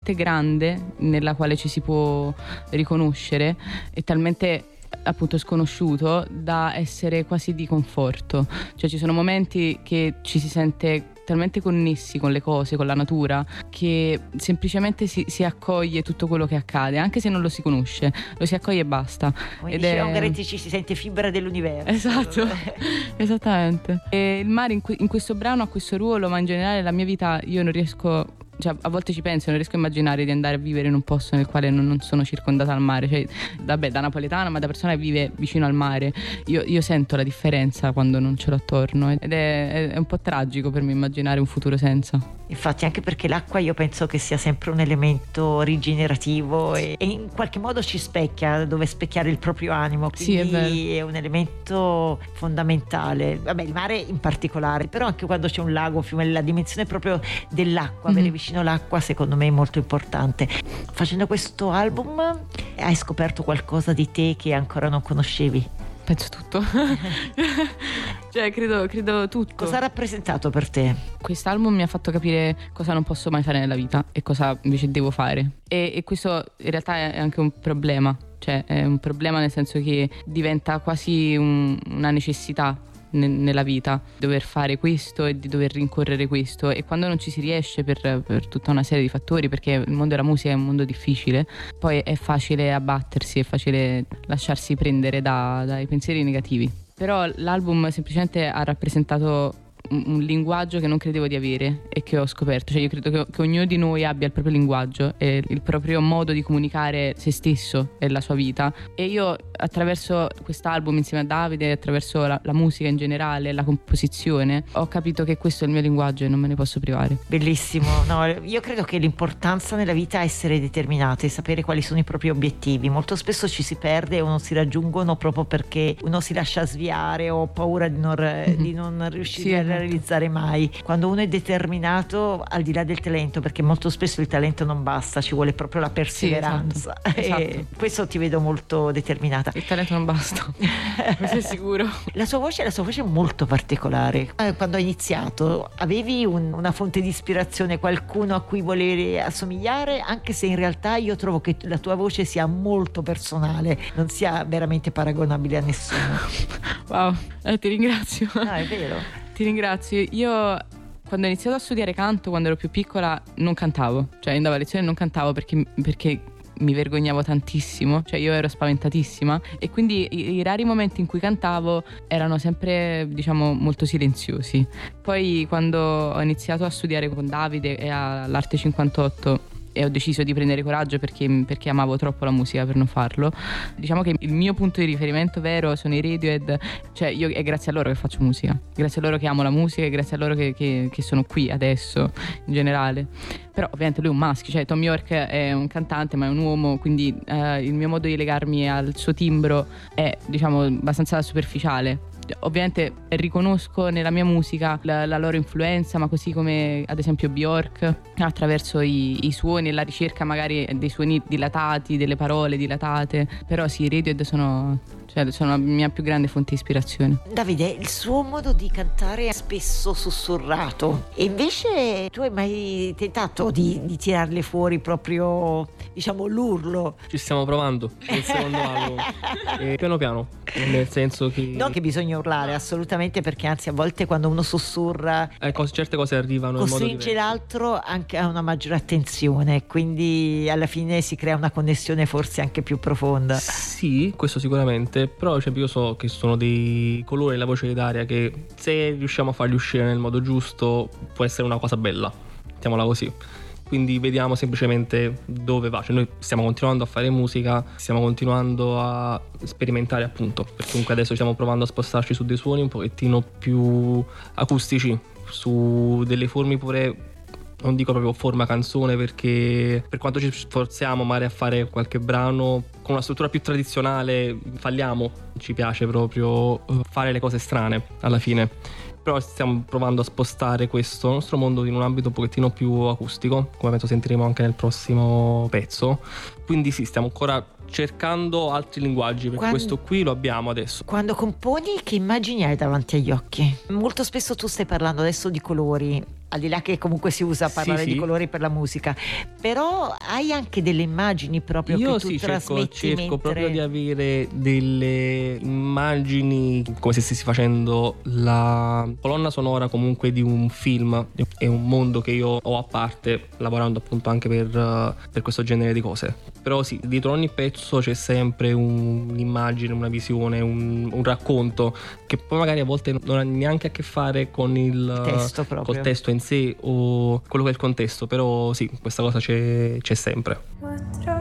talmente grande nella quale ci si può riconoscere e talmente appunto sconosciuto da essere quasi di conforto. Cioè ci sono momenti che ci si sente talmente connessi con le cose, con la natura, che semplicemente si accoglie tutto quello che accade, anche se non lo si conosce, lo si accoglie e basta. Come diceva Ungaretti, ci si sente fibra dell'universo. Esatto, esattamente. E il mare in questo brano ha questo ruolo, ma in generale la mia vita io non riesco, cioè a volte ci penso, non riesco a immaginare di andare a vivere in un posto nel quale non sono circondata dal mare. Cioè, vabbè, da napoletana, ma da persona che vive vicino al mare, io sento la differenza quando non ce l'ho attorno, ed è un po' tragico per me immaginare un futuro senza. Infatti, anche perché l'acqua io penso che sia sempre un elemento rigenerativo e in qualche modo ci specchia, dove specchiare il proprio animo, quindi sì, è un elemento fondamentale. Vabbè, il mare in particolare, però anche quando c'è un lago, un fiume, la dimensione proprio dell'acqua, avere vicino l'acqua secondo me è molto importante. Facendo questo album hai scoperto qualcosa di te che ancora non conoscevi? Penso tutto. Cioè credo tutto. Cosa ha rappresentato per te? Quest'album mi ha fatto capire cosa non posso mai fare nella vita e cosa invece devo fare, e questo in realtà è anche un problema. Cioè è un problema nel senso che diventa quasi una necessità nella vita, dover fare questo e di dover rincorrere questo, e quando non ci si riesce per tutta una serie di fattori, perché il mondo della musica è un mondo difficile, poi è facile abbattersi, è facile lasciarsi prendere dai pensieri negativi. Però l'album semplicemente ha rappresentato un linguaggio che non credevo di avere e che ho scoperto. Cioè io credo che ognuno di noi abbia il proprio linguaggio e il proprio modo di comunicare se stesso e la sua vita, e io attraverso quest'album insieme a Davide, attraverso la musica in generale, la composizione, ho capito che questo è il mio linguaggio e non me ne posso privare. Bellissimo. No, io credo che l'importanza nella vita è essere determinati, sapere quali sono i propri obiettivi. Molto spesso ci si perde o non si raggiungono proprio perché uno si lascia sviare o ha paura di non riuscire a realizzare mai. Quando uno è determinato, al di là del talento, perché molto spesso il talento non basta, ci vuole proprio la perseveranza. Sì, esatto. Questo ti vedo molto determinata. Il talento non basta, questo è sicuro. La sua voce è molto particolare. Quando hai iniziato avevi una fonte di ispirazione, qualcuno a cui volevi assomigliare, anche se in realtà io trovo che la tua voce sia molto personale, non sia veramente paragonabile a nessuno. Wow, ti ringrazio. No, è vero. Ti ringrazio. Io quando ho iniziato a studiare canto, quando ero più piccola, non cantavo. Cioè andavo a lezione e non cantavo perché mi vergognavo tantissimo. Cioè io ero spaventatissima, e quindi i rari momenti in cui cantavo erano sempre, diciamo, molto silenziosi. Poi quando ho iniziato a studiare con Davide e all'Arte 58 e ho deciso di prendere coraggio perché amavo troppo la musica per non farlo, diciamo che il mio punto di riferimento vero sono i Radiohead. Cioè io è grazie a loro che faccio musica, grazie a loro che amo la musica, e grazie a loro che sono qui adesso in generale. Però ovviamente lui è un maschio, cioè Thom Yorke è un cantante ma è un uomo, quindi il mio modo di legarmi al suo timbro è, diciamo, abbastanza superficiale. Ovviamente riconosco nella mia musica la loro influenza, ma così come ad esempio Bjork, attraverso i suoni e la ricerca magari dei suoni dilatati, delle parole dilatate. Però sì, i Radiohead sono la mia più grande fonte di ispirazione. Davide, il suo modo di cantare è spesso sussurrato, e invece tu hai mai tentato di tirarle fuori proprio, diciamo, l'urlo? Ci stiamo provando nel secondo album, e piano piano, nel senso che non che bisogna urlare assolutamente, perché anzi a volte quando uno sussurra certe cose arrivano in modo costringe diverso. l'altro anche a una maggiore attenzione, quindi alla fine si crea una connessione forse anche più profonda. Sì, questo sicuramente. Però io so che sono dei colori nella voce di Daria che, se riusciamo a farli uscire nel modo giusto, può essere una cosa bella, mettiamola così. Quindi vediamo semplicemente dove va. Cioè noi stiamo continuando a fare musica, stiamo continuando a sperimentare, appunto, perché comunque adesso stiamo provando a spostarci su dei suoni un pochettino più acustici, su delle forme pure, non dico proprio forma canzone, perché per quanto ci sforziamo magari a fare qualche brano con una struttura più tradizionale, falliamo. Ci piace proprio fare le cose strane alla fine. Però stiamo provando a spostare questo nostro mondo in un ambito un pochettino più acustico, come penso sentiremo anche nel prossimo pezzo. Quindi sì, stiamo ancora cercando altri linguaggi, perché questo qui lo abbiamo adesso. Quando componi, che immagini hai davanti agli occhi? Molto spesso tu stai parlando adesso di colori, al di là che comunque si usa parlare di colori per la musica, però hai anche delle immagini proprio io che tu trasmetti cerco proprio di avere delle immagini come se stessi facendo la colonna sonora comunque di un film. È un mondo che io ho a parte, lavorando appunto anche per questo genere di cose. Però sì, dietro ogni pezzo c'è sempre un'immagine, una visione, un racconto che poi magari a volte non ha neanche a che fare con il testo proprio, col testo in sé o quello che è il contesto, però sì, questa cosa c'è sempre.